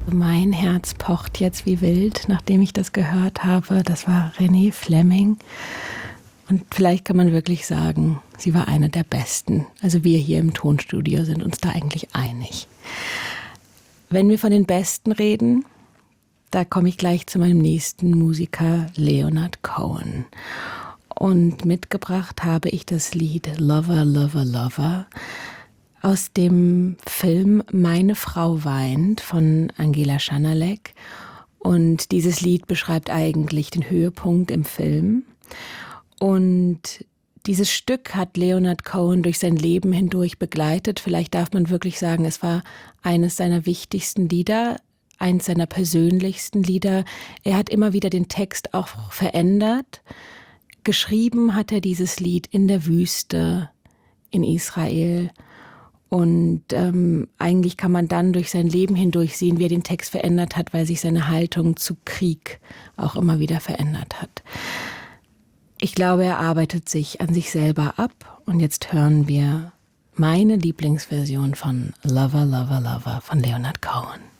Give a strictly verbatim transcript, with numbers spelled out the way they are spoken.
Mein Herz pocht jetzt wie wild, nachdem ich das gehört habe. Das war Renée Fleming. Und vielleicht kann man wirklich sagen, sie war eine der Besten. Also wir hier im Tonstudio sind uns da eigentlich einig. Wenn wir von den Besten reden, da komme ich gleich zu meinem nächsten Musiker, Leonard Cohen. Und mitgebracht habe ich das Lied Lover, Lover, Lover aus dem Film Meine Frau weint von Angela Schanalek. Und dieses Lied beschreibt eigentlich den Höhepunkt im Film. Und dieses Stück hat Leonard Cohen durch sein Leben hindurch begleitet. Vielleicht darf man wirklich sagen, es war eines seiner wichtigsten Lieder, eines seiner persönlichsten Lieder. Er hat immer wieder den Text auch verändert. Geschrieben hat er dieses Lied in der Wüste in Israel. Und ähm, eigentlich kann man dann durch sein Leben hindurch sehen, wie er den Text verändert hat, weil sich seine Haltung zu Krieg auch immer wieder verändert hat. Ich glaube, er arbeitet sich an sich selber ab. Und jetzt hören wir meine Lieblingsversion von Lover, Lover, Lover von Leonard Cohen.